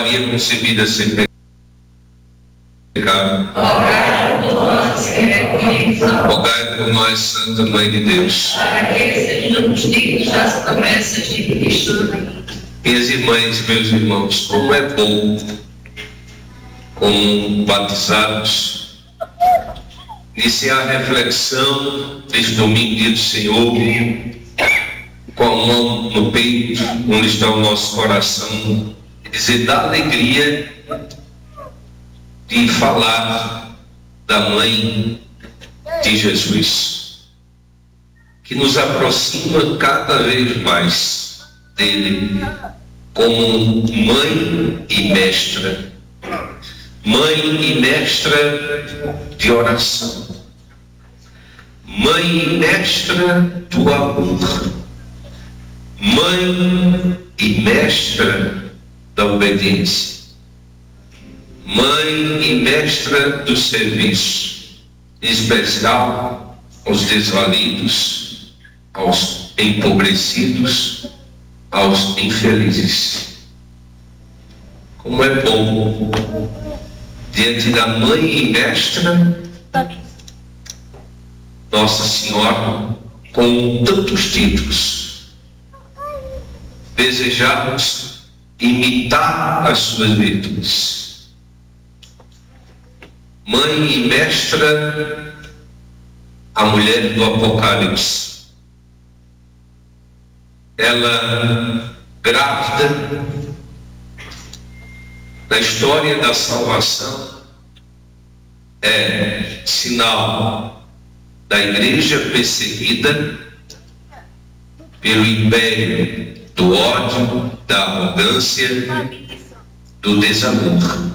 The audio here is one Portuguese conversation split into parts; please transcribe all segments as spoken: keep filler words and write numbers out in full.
Maria concebida sem pecado, rogai por nós que recorremos a vós. rogai por nós, Santa Mãe de Deus, Para que sejamos dignos das promessas de Cristo. minhas irmãs e meus irmãos, como é bom, como batizados, iniciar a reflexão deste domingo, dia do Senhor, com a mão no peito, onde está o nosso coração, e dizer da alegria de falar da Mãe de Jesus, que nos aproxima cada vez mais dele, como mãe e mestra, mãe e mestra de oração, mãe e mestra do amor, mãe e mestra da obediência, mãe e mestra do serviço, em especial aos desvalidos, aos empobrecidos, aos infelizes. Como é bom, diante da mãe e mestra, Nossa Senhora, com tantos títulos, desejarmos imitar as suas virtudes. Mãe e mestra, a mulher do Apocalipse. Ela, grávida, na história da salvação, é sinal da igreja perseguida pelo império do ódio, da arrogância, do desamor.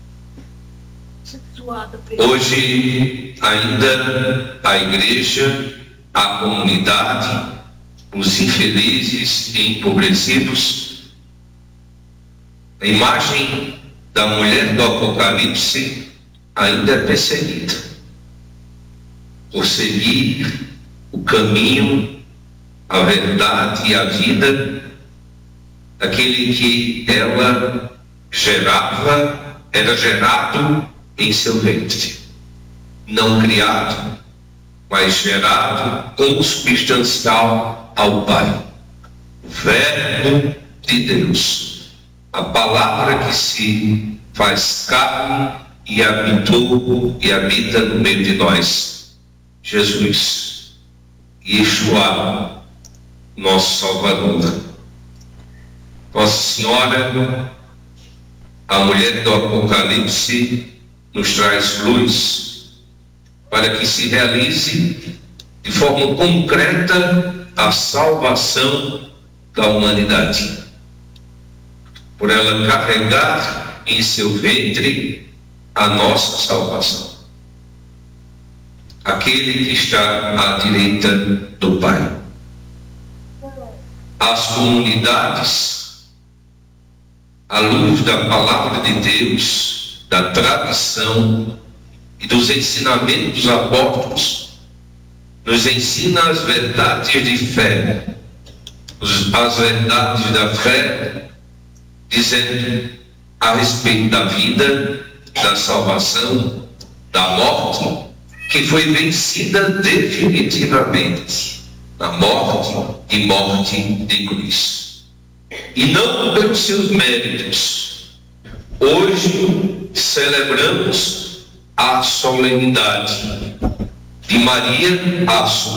Hoje, ainda, a igreja, a comunidade, os infelizes e empobrecidos, a imagem da mulher do Apocalipse ainda é perseguida por seguir o caminho, a verdade e a vida daquele que ela gerava, era gerado em seu ventre, não criado, mas gerado consubstancial ao Pai, o Verbo de Deus, a palavra que se faz carne e habitou e habita no meio de nós, Jesus, Yeshua, nosso Salvador. Nossa Senhora, a mulher do Apocalipse, nos traz luz para que se realize de forma concreta a salvação da humanidade. Por ela carregar em seu ventre a nossa salvação. Aquele que está à direita do Pai. As comunidades, à luz da palavra de Deus, da tradição e dos ensinamentos apóstolos, nos ensina as verdades de fé, as verdades da fé, dizendo a respeito da vida, da salvação, da morte, que foi vencida definitivamente na morte e morte de cruz. E não pelos seus méritos. Hoje celebramos a solenidade de Maria Assunção.